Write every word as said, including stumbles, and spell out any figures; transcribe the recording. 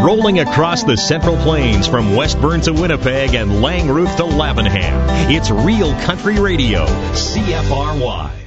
rolling across the Central Plains from Westburn to Winnipeg and Langrooth to Lavenham. It's real country radio, C F R Y.